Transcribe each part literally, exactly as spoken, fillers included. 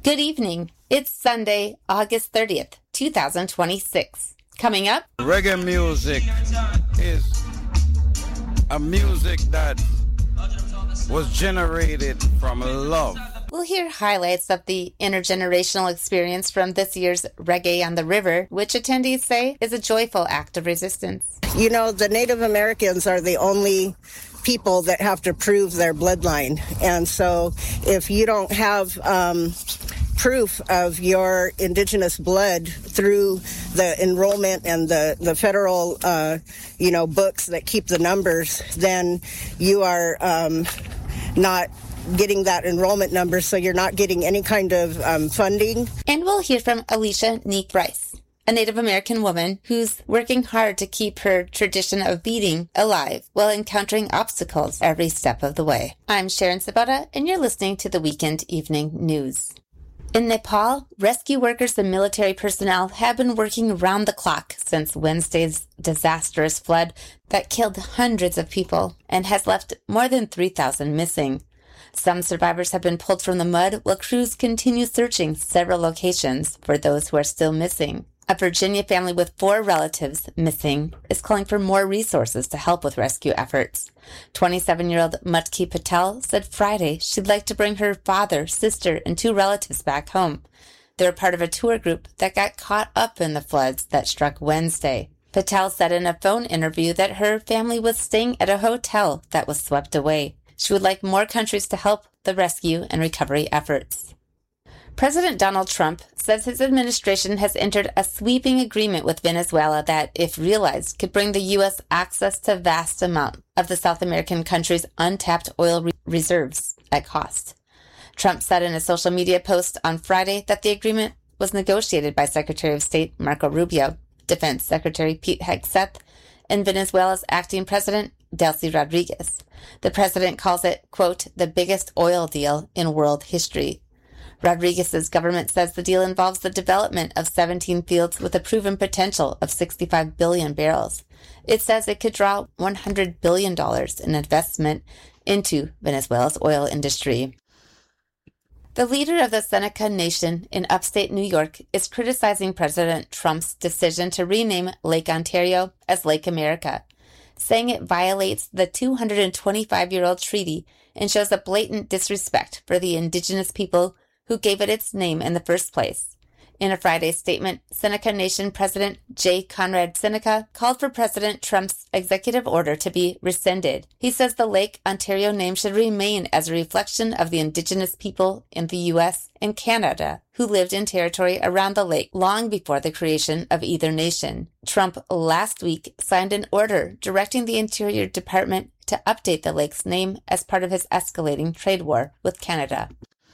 Good evening. It's Sunday, August thirtieth, twenty twenty-six. Coming up, reggae music is a music that was generated from love. We'll hear highlights of the intergenerational experience from this year's Reggae on the River, which attendees say is a joyful act of resistance. You know, the Native Americans are the only people that have to prove their bloodline. And so if you don't have um, proof of your indigenous blood through the enrollment and the, the federal, uh, you know, books that keep the numbers, then you are um, not getting that enrollment number, so you're not getting any kind of um, funding. And we'll hear from Alicia Neek Rice, a Native American woman who's working hard to keep her tradition of beading alive while encountering obstacles every step of the way. I'm Sharon Sabata, and you're listening to the Weekend Evening News. In Nepal, rescue workers and military personnel have been working around the clock since Wednesday's disastrous flood that killed hundreds of people and has left more than three thousand missing. Some survivors have been pulled from the mud while crews continue searching several locations for those who are still missing. A Virginia family with four relatives missing is calling for more resources to help with rescue efforts. twenty-seven-year-old Mutki Patel said Friday she'd like to bring her father, sister, and two relatives back home. They're part of a tour group that got caught up in the floods that struck Wednesday. Patel said in a phone interview that her family was staying at a hotel that was swept away. She would like more countries to help the rescue and recovery efforts. President Donald Trump says his administration has entered a sweeping agreement with Venezuela that, if realized, could bring the U S access to vast amount of the South American country's untapped oil re- reserves at cost. Trump said in a social media post on Friday that the agreement was negotiated by Secretary of State Marco Rubio, Defense Secretary Pete Hegseth, and Venezuela's acting president Delcy Rodriguez. The president calls it, quote, the biggest oil deal in world history. Rodriguez's government says the deal involves the development of seventeen fields with a proven potential of sixty-five billion barrels. It says it could draw one hundred billion dollars in investment into Venezuela's oil industry. The leader of the Seneca Nation in upstate New York is criticizing President Trump's decision to rename Lake Ontario as Lake America, saying it violates the two hundred twenty-five-year-old treaty and shows a blatant disrespect for the indigenous people who gave it its name in the first place. In a Friday statement, Seneca Nation President J. Conrad Seneca called for President Trump's executive order to be rescinded. He says the Lake Ontario name should remain as a reflection of the indigenous people in the U S and Canada who lived in territory around the lake long before the creation of either nation. Trump last week signed an order directing the Interior Department to update the lake's name as part of his escalating trade war with Canada.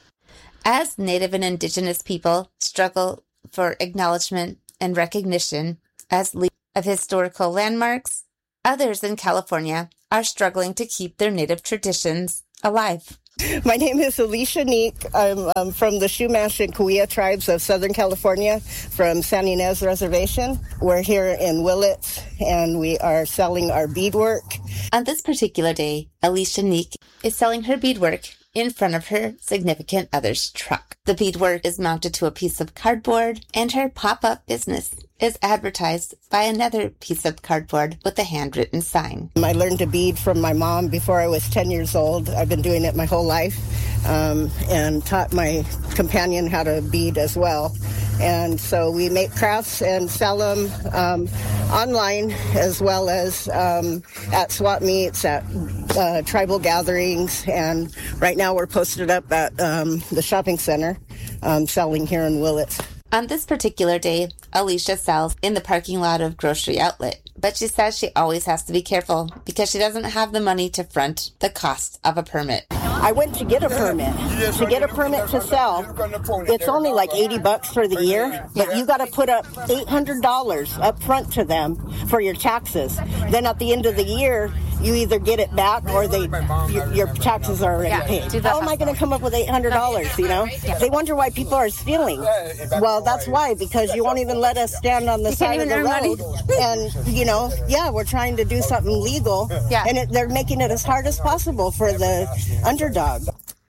As Native and Indigenous people struggle for acknowledgement and recognition as leaders of historical landmarks, others in California are struggling to keep their Native traditions alive. My name is Alicia Neek. I'm um, from the Chumash and Cahuilla tribes of Southern California, from San Ynez Reservation. We're here in Willits, and we are selling our beadwork. On this particular day, Alicia Neek is selling her beadwork in front of her significant other's truck. The beadwork is mounted to a piece of cardboard, and her pop-up business is advertised by another piece of cardboard with a handwritten sign. I learned to bead from my mom before I was ten years old. I've been doing it my whole life, um, and taught my companion how to bead as well. And so we make crafts and sell them um, online, as well as um, at swap meets, at uh, tribal gatherings, and right now we're posted up at um, the shopping center, um, selling here in Willits. On this particular day, Alicia sells in the parking lot of Grocery Outlet, but she says she always has to be careful because she doesn't have the money to front the cost of a permit. I went to get a permit. To get a permit to sell, it's only like eighty bucks for the year, but you got to put up eight hundred dollars up front to them for your taxes. Then at the end of the year, you either get it back or they your, your taxes are already yeah, paid. How am I going to come up with eight hundred dollars, you know? They wonder why people are stealing. Well, that's why, because you won't even let us stand on the you side of the road. And, you know, yeah, we're trying to do something legal, yeah. and it, they're making it as hard as possible for the underdog.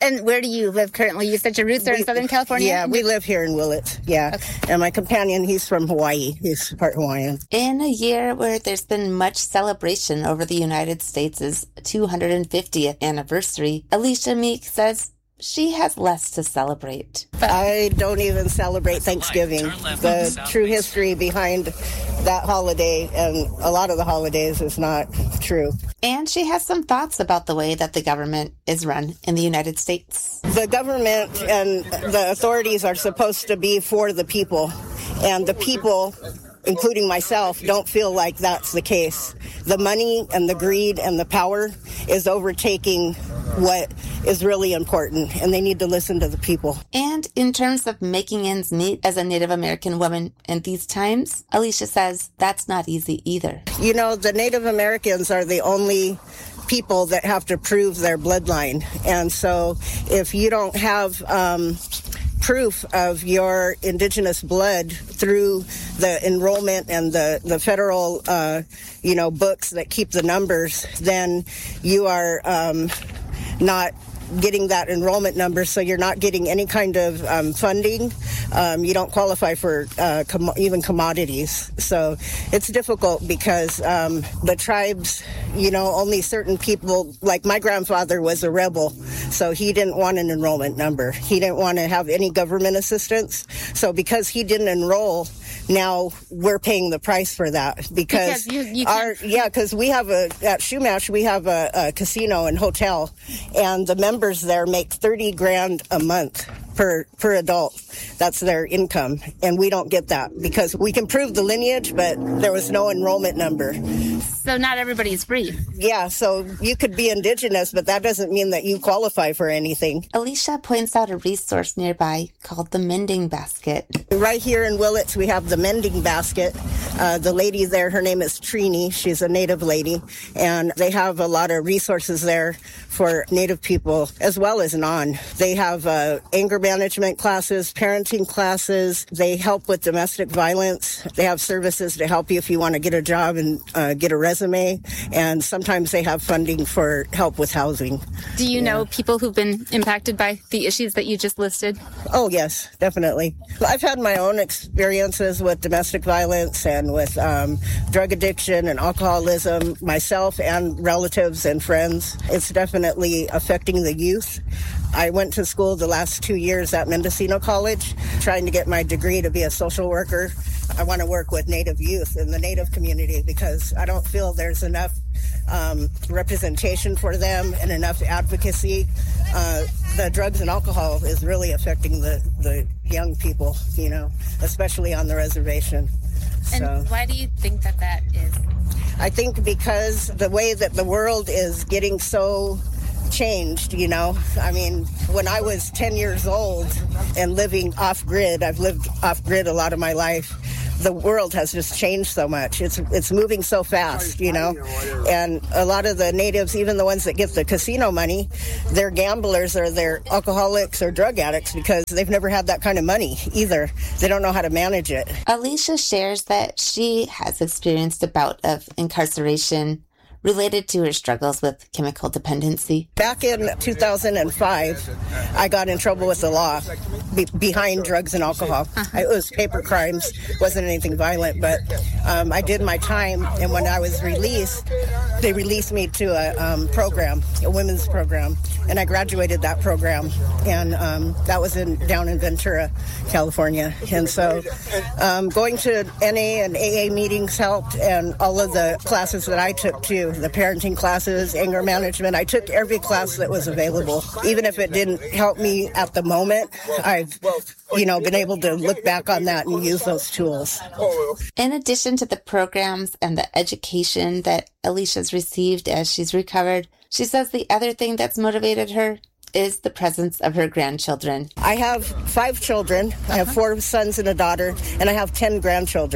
And where do you live currently? You said your roots are we, in Southern California? Yeah, we live here in Willits, yeah. Okay. And my companion, he's from Hawaii. He's part Hawaiian. In a year where there's been much celebration over the United States' two hundred fiftieth anniversary, Alicia Meek says she has less to celebrate. I don't even celebrate Thanksgiving. The true history behind that holiday and a lot of the holidays is not true. And she has some thoughts about the way that the government is run in the United States. The government and the authorities are supposed to be for the people, and the people, including myself, don't feel like that's the case. The money and the greed and the power is overtaking what is really important, and they need to listen to the people. And in terms of making ends meet as a Native American woman in these times, Alicia says that's not easy either. You know, the Native Americans are the only people that have to prove their bloodline. And so if you don't have um, proof of your indigenous blood through the enrollment and the, the federal, uh, you know, books that keep the numbers, then you are um, not getting that enrollment number, so you're not getting any kind of um, funding. Um, you don't qualify for uh, com- even commodities. So it's difficult because um, the tribes, you know, only certain people, like my grandfather was a rebel, so he didn't want an enrollment number. He didn't want to have any government assistance. So because he didn't enroll, now we're paying the price for that because, because you, you our yeah because we have a at Shumash we have a, a casino and hotel, and the members there make thirty grand a month per per adult. That's their income, and we don't get that because we can prove the lineage, but there was no enrollment number. So not everybody's free. Yeah, so you could be indigenous, but that doesn't mean that you qualify for anything. Alicia points out a resource nearby called the Mending Basket. Right here in Willits, we have the Mending Basket. Uh, the lady there, her name is Trini. She's a Native lady, and they have a lot of resources there for Native people as well as non. They have uh, anger management classes, parenting classes. They help with domestic violence. They have services to help you if you want to get a job and uh, get a resume. And sometimes they have funding for help with housing. Do you yeah. know people who've been impacted by the issues that you just listed? Oh, yes, definitely. I've had my own experiences with domestic violence and with um, drug addiction and alcoholism, myself and relatives and friends. It's definitely affecting the youth. I went to school the last two years at Mendocino College, trying to get my degree to be a social worker. I want to work with Native youth in the Native community because I don't feel there's enough um, representation for them and enough advocacy. Uh, the drugs and alcohol is really affecting the, the young people, you know, especially on the reservation. And so, why do you think that that is? I think because the way that the world is getting so changed, you know. I mean, when I was ten years old and living off-grid, I've lived off-grid a lot of my life, the world has just changed so much. It's it's moving so fast, you know. And a lot of the natives, even the ones that get the casino money, they're gamblers or they're alcoholics or drug addicts because they've never had that kind of money either. They don't know how to manage it. Alicia shares that she has experienced a bout of incarceration related to her struggles with chemical dependency. Back in two thousand five, I got in trouble with the law be- behind drugs and alcohol. Uh-huh. It was paper crimes, wasn't anything violent, but um, I did my time, and when I was released, they released me to a um, program, a women's program, and I graduated that program, and um, that was in down in Ventura, California. And so um, going to N A and A A meetings helped, and all of the classes that I took too, the parenting classes, anger management. I took every class that was available. Even if it didn't help me at the moment, I've, you know, been able to look back on that and use those tools. In addition to the programs and the education that Alicia's received as she's recovered, she says the other thing that's motivated her is the presence of her grandchildren. I have five children. I have four sons and a daughter, and I have ten grandchildren.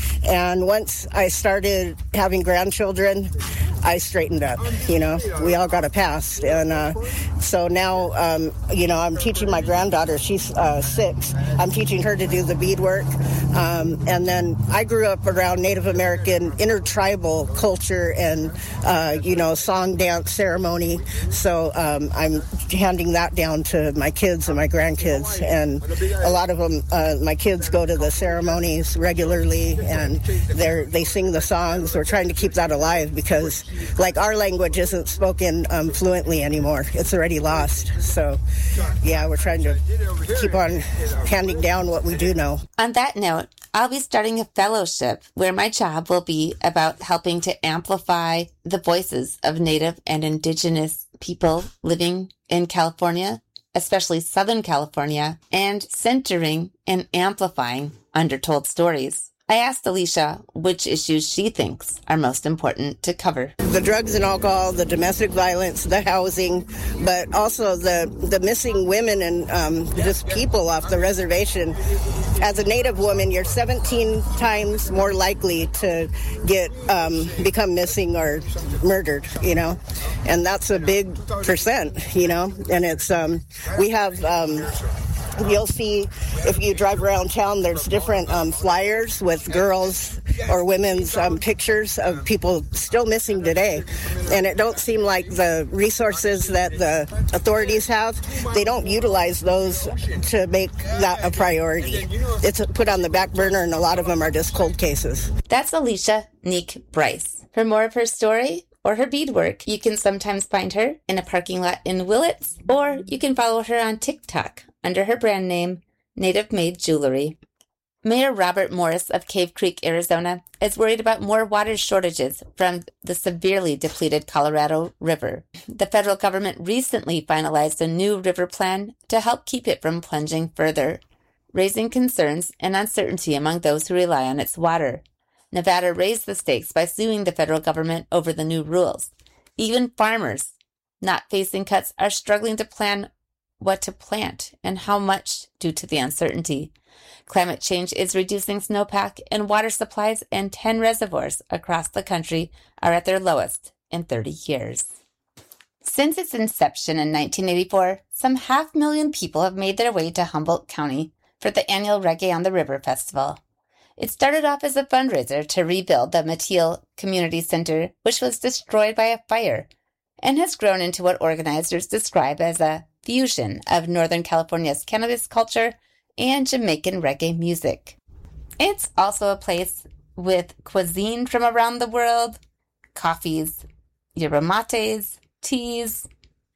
And once I started having grandchildren, I straightened up. You know, we all got a past. And uh, so now, um, you know, I'm teaching my granddaughter. She's uh, six. I'm teaching her to do the beadwork. Um, and then I grew up around Native American intertribal culture and, uh, you know, song, dance, ceremony. So um, I'm handing that down to my kids and my grandkids. And a lot of them, uh, my kids go to the ceremonies regularly, and they're, they sing the songs. We're trying to keep that alive because, like, our language isn't spoken um, fluently anymore. It's already lost. So, yeah, we're trying to keep on handing down what we do know. On that note, I'll be starting a fellowship where my job will be about helping to amplify the voices of Native and Indigenous people living in California, especially Southern California, and centering and amplifying undertold stories. I asked Alicia which issues she thinks are most important to cover. The drugs and alcohol, the domestic violence, the housing, but also the, the missing women and um, just people off the reservation. As a Native woman, you're seventeen times more likely to get um, become missing or murdered, you know, and that's a big percent, you know, and it's, um, we have... Um, You'll see if you drive around town, there's different um, flyers with girls or women's um, pictures of people still missing today. And it don't seem like the resources that the authorities have, they don't utilize those to make that a priority. It's put on the back burner, and a lot of them are just cold cases. That's Alicia Neek Bryce. For more of her story or her beadwork, you can sometimes find her in a parking lot in Willits, or you can follow her on TikTok under her brand name, Native Made Jewelry. Mayor Robert Morris of Cave Creek, Arizona, is worried about more water shortages from the severely depleted Colorado River. The federal government recently finalized a new river plan to help keep it from plunging further, raising concerns and uncertainty among those who rely on its water. Nevada raised the stakes by suing the federal government over the new rules. Even farmers not facing cuts are struggling to plan what to plant and how much due to the uncertainty. Climate change is reducing snowpack and water supplies, and ten reservoirs across the country are at their lowest in thirty years. Since its inception in nineteen eighty-four, some half million people have made their way to Humboldt County for the annual Reggae on the River Festival. It started off as a fundraiser to rebuild the Mateel Community Center, which was destroyed by a fire, and has grown into what organizers describe as a fusion of Northern California's cannabis culture and Jamaican reggae music. It's also a place with cuisine from around the world, coffees, yerba mates, teas,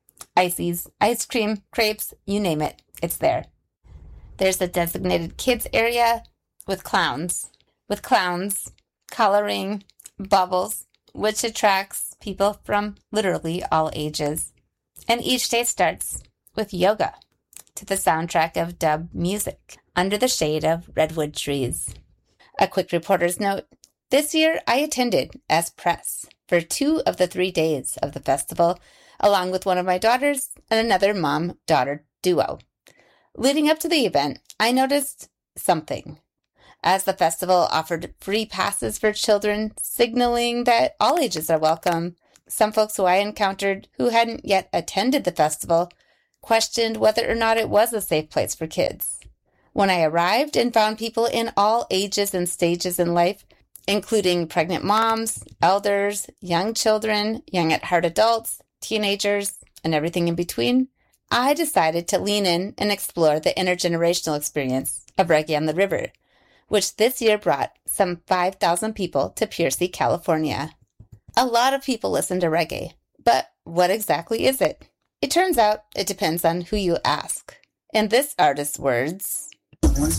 ices, ice cream, crepes, you name it, it's there. There's a designated kids area with clowns, with clowns, coloring, bubbles, which attracts people from literally all ages. And each day starts with yoga to the soundtrack of dub music under the shade of redwood trees. A quick reporter's note. This year I attended as press for two of the three days of the festival, along with one of my daughters and another mom-daughter duo. Leading up to the event, I noticed something, as the festival offered free passes for children, signaling that all ages are welcome. Some folks who I encountered who hadn't yet attended the festival questioned whether or not it was a safe place for kids. When I arrived and found people in all ages and stages in life, including pregnant moms, elders, young children, young at heart adults, teenagers, and everything in between, I decided to lean in and explore the intergenerational experience of Reggae on the River, which this year brought some five thousand people to Piercy, California. A lot of people listen to reggae, but what exactly is it? It turns out it depends on who you ask. In this artist's words,